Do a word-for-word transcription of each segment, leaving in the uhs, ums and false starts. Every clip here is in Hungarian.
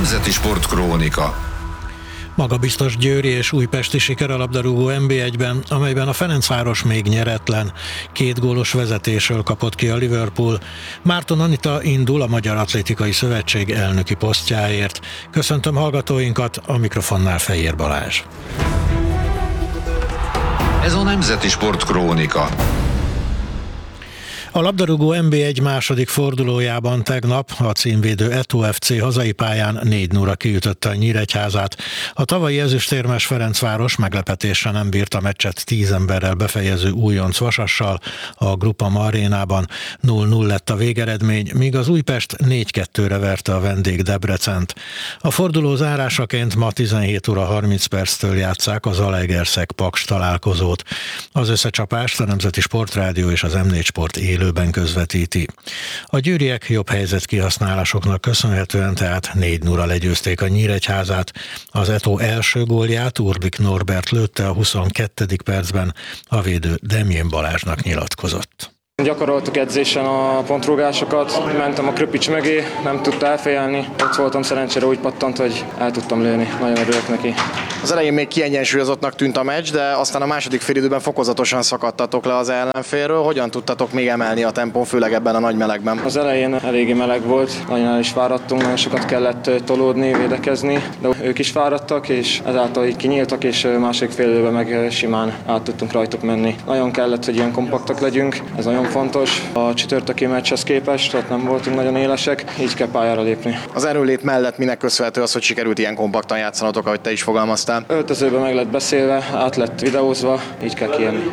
Nemzeti Sportkrónika. Magabiztos győri és újpesti siker a labdarúgó en bé egyben, amelyben a Ferencváros még nyeretlen. Két gólos vezetésről kapott ki a Liverpool. Márton Anita indul a Magyar Atlétikai Szövetség elnöki posztjáért. Köszöntöm hallgatóinkat, a mikrofonnál Fejér Balázs. Ez a Nemzeti Sportkrónika. A labdarúgó en bé egy második fordulójában tegnap a címvédő e té o ef cé hazai pályán négy nulla kiütötte a Nyíregyházát. A tavalyi ezüstérmes Ferencváros meglepetésre nem bírta a meccset tíz emberrel befejező újonc Vasassal a Groupama arénában. nulla nulla lett a végeredmény, míg az Újpest négy kettőre verte a vendég Debrecent. A forduló zárásaként ma tizenhét óra harminc perctől játsszák az Zalaegerszeg-Paks találkozót. Az összecsapást a Nemzeti Sportrádió és az em négy Sport élőben közvetíti. A győriek jobb helyzet kihasználásoknak köszönhetően tehát négy nulla legyőzték a Nyíregyházát. Az e té o első gólját Urbik Norbert lőtte a huszonkettedik percben, a védő Demjén Balázsnak nyilatkozott. Gyakoroltuk edzésen a pontrúgásokat, mentem a Kröpics mögé, nem tudta elfejelni, ott voltam, szerencsére úgy pattant, hogy el tudtam lőni, nagyon örülök neki. Az elején még kiegyensúlyozottnak tűnt a meccs, de aztán a második félidőben fokozatosan szakadtatok le az ellenfélről. Hogyan tudtatok még emelni a tempón, főleg ebben a nagy melegben? Az elején eléggé meleg volt, nagyon el is fáradtunk, nagyon sokat kellett tolódni, védekezni, de ők is fáradtak, és ezáltal így kinyíltak, és második félidőben meg simán át tudtunk rajtuk menni. Nagyon kellett, hogy ilyen kompaktak legyünk, ez nagyon fontos. A csütörtöki meccshez képest, ott nem voltunk nagyon élesek, így kell pályára lépni. Az erőlét mellett minek köszönhető az, hogy sikerült ilyen kompaktan játszanatok, ahogy te is fogalmaztál? Öltözőben meg lett beszélve, át lett videózva, így kell kijönni.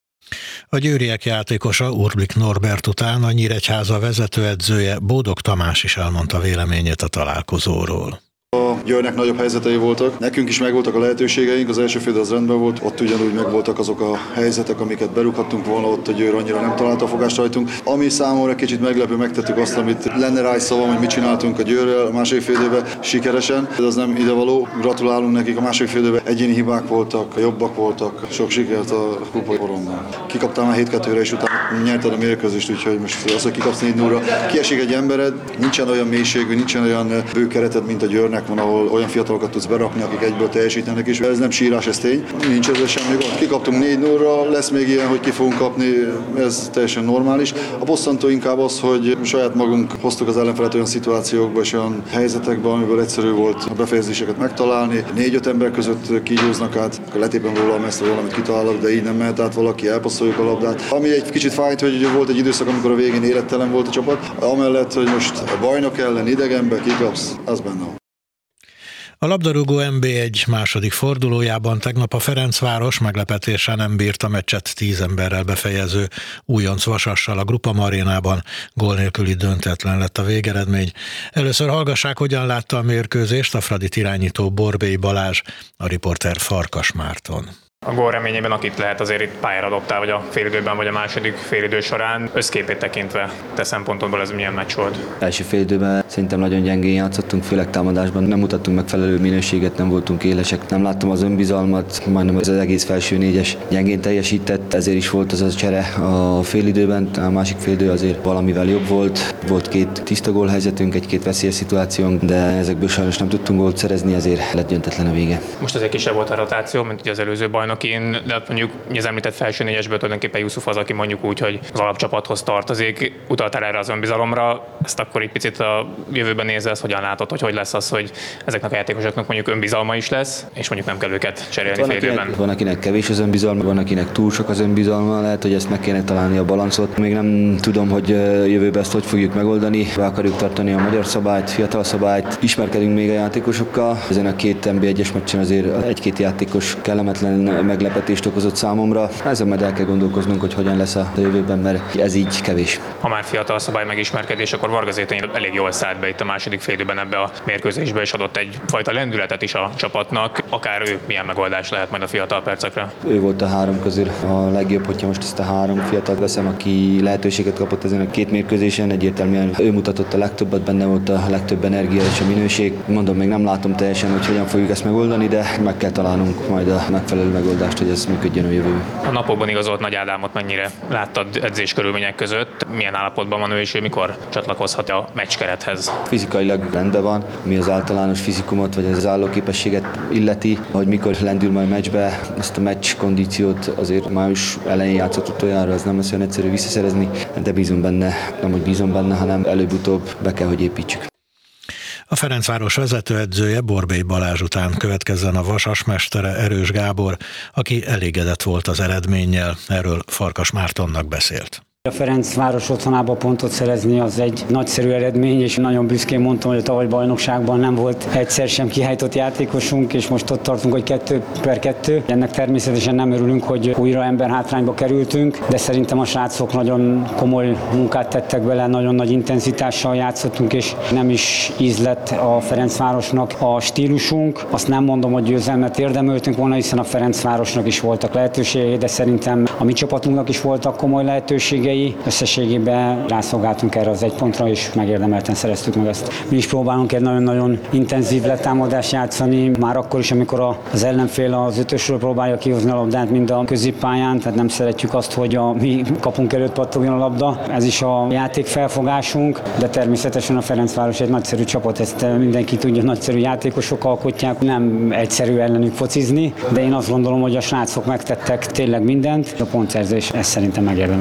A győriek játékosa Urbik Norbert után a Nyíregyháza vezetőedzője Bódog Tamás is elmondta véleményét a találkozóról. A Győrnek nagyobb helyzetei voltak, nekünk is megvoltak a lehetőségeink, az első fél az rendben volt, ott ugyanúgy megvoltak azok a helyzetek, amiket berúghattunk volna, ott a Győr annyira nem találta a fogást rajtunk. Ami számomra kicsit meglepő, megtettük azt, amit lenne rá is szavam, hogy mit csináltunk a Győrrel a második fél időben sikeresen, de az nem idevaló. Gratulálunk nekik, a második fél időben egyéni hibák voltak, jobbak voltak, sok sikert a kupa porondban. Kikaptál már hét kettőre és utána nyerted a mérkőzést, úgyhogy most az, hogy kikapsz négy nulla, kiesik egy embered, nincsen olyan mélységű, nincsen olyan bő kereted, mint a Győrnek van, ahol olyan fiatalokat tudsz berakni, akik egyből teljesítenek, és ez nem sírás, ez tény. Nincs ezzel semmi gond. Kikaptunk négy nulla, lesz még ilyen, hogy ki fogunk kapni, ez teljesen normális. A bosszantó inkább az, hogy saját magunk hoztuk az ellenfelet olyan szituációkba és olyan helyzetekben, amiből egyszerű volt a befejezéseket megtalálni. Négy-öt ember között kígyóznak át, akkor letépem róla a messzre valamit kitalálok, de így nem mehet át valaki, elpasszoljuk a labdát. Ami egy kicsit fájt, hogy volt egy időszak, amikor a végén élettelen volt a csapat, amellett, hogy most a bajnok ellen idegenbe kikapsz, az benne van. A labdarúgó en bé egy második fordulójában tegnap a Ferencváros meglepetéssel nem bírta meccset tíz emberrel befejező újonc Vasassal a Groupama arénában. Gól nélküli döntetlen lett a végeredmény. Először hallgassák, hogyan látta a mérkőzést a Fradit irányító Borbély Balázs, a riporter Farkas Márton. A gól reményében akit lehet azért itt pályára dobtál, vagy a félidőben, vagy a második félidő során, összképét tekintve te szempontodból ez milyen meccs volt? Első félidőben szerintem nagyon gyengén játszottunk, főleg támadásban nem mutattunk megfelelő minőséget, nem voltunk élesek, nem láttam az önbizalmat, majdnem az egész felső négyes gyengén teljesített, ezért is volt az a csere a félidőben, a másik félidő azért valamivel jobb volt, volt két tiszta gólhelyzetünk, egy-két veszélyes szituációnk, de ezekből sajnos nem tudtunk gólt szerezni, ezért lett döntetlen a vége. Most azért kisebb volt a rotáció, mint ugye az előző bajnok. Én, de mondjuk az említett felső négyesből tulajdonképpen Yusuf az, aki mondjuk úgy, hogy az alapcsapathoz tartozik. Utaltál erre az önbizalomra, ezt akkor egy picit a jövőben nézve, ezt hogyan látod, hogy hogy lesz az, hogy ezeknek a játékosoknak mondjuk önbizalma is lesz, és mondjuk nem kell őket cserélni fél időben. Van, akinek kevés az önbizalma, van, akinek túl sok az önbizalma, lehet, hogy ezt meg kéne találni a balancot. Még nem tudom, hogy jövőben ezt hogy fogjuk megoldani. Be akarjuk tartani a magyar szabályt, fiatal szabályt, ismerkedünk még a játékosokkal. Ezen a két en bé egyes meccsen azért egy-két játékos kellemetlen meglepetést okozott számomra. Ezen majd el kell gondolkoznunk, hogy hogyan lesz a jövőben, mert ez így kevés. Ha már fiatal szabály megismerkedés, akkor Varga Zétényi elég jól szállt be itt a második félidőben ebbe a mérkőzésbe, és adott egyfajta lendületet is a csapatnak. Akár ő milyen megoldás lehet majd a fiatal percekre? Ő volt a három közül a legjobb, hogyha most ezt a három fiatalt veszem, aki lehetőséget kapott ezen a két mérkőzésen. Egyértelműen ő mutatott a legtöbbet, benne volt a legtöbb energia és a minőség. Mondom, még nem látom teljesen, hogy hogyan fogjuk ezt megoldani, de meg kell találnunk majd a megfelelő megoldást. megoldást, hogy ez működjön a jövőben. A napokban igazolt Nagy Ádámot mennyire láttad edzés körülmények között? Milyen állapotban van ő, és ő mikor csatlakozhat a meccskerethez? Fizikailag rendben van, mi az általános fizikumot vagy az állóképességet illeti, hogy mikor lendül majd meccsbe, ezt a meccs kondíciót azért május elején játszott utoljára, az nem lesz olyan egyszerű visszaszerezni, de bízom benne, nem hogy bízom benne, hanem előbb-utóbb be kell, hogy építsük. A Ferencváros vezetőedzője Borbély Balázs után következzen a Vasas mestere Erős Gábor, aki elégedett volt az eredménnyel, erről Farkas Mártonnak beszélt. A Ferencváros otthonában pontot szerezni az egy nagyszerű eredmény, és nagyon büszkén mondtam, hogy a tavaly bajnokságban nem volt egyszer sem kihajtott játékosunk, és most ott tartunk, hogy kettő per kettő. Ennek természetesen nem örülünk, hogy újra emberhátrányba kerültünk, de szerintem a srácok nagyon komoly munkát tettek bele, nagyon nagy intenzitással játszottunk, és nem is ízlett a Ferencvárosnak a stílusunk. Azt nem mondom, hogy győzelmet érdemöltünk volna, hiszen a Ferencvárosnak is voltak lehetőségei, de szerintem a mi csapatunknak is voltak komoly lehetőségei. Összességében rászolgáltunk erre az egy pontra, és megérdemelten szereztük meg ezt. Mi is próbálunk egy nagyon-nagyon intenzív letámadást játszani, már akkor is, amikor az ellenfél az ötösről próbálja kihozni a labdát, mind a középpályán, tehát nem szeretjük azt, hogy a mi kapunk előtt pattogjon a labda. Ez is a játék felfogásunk, de természetesen a Ferencváros egy nagyszerű csapat, ezt mindenki tudja, nagyszerű játékosok alkotják, nem egyszerű ellenük focizni, de én azt gondolom, hogy a srácok megtettek tényleg mindent, a pontszerzés ezt szerintem megérdemel.